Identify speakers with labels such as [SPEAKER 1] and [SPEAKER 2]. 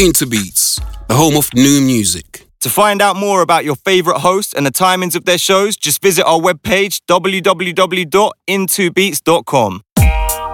[SPEAKER 1] Interbeats, the home of new music.
[SPEAKER 2] To find out more about your favourite hosts and the timings of their shows, just visit our webpage www.intobeats.com.